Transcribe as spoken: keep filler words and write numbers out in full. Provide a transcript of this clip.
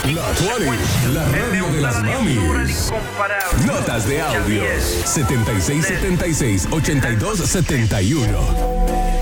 La veintidós, la radio de las mamis. Notas de audio setenta y seis setenta y seis ochenta y dos setenta y uno.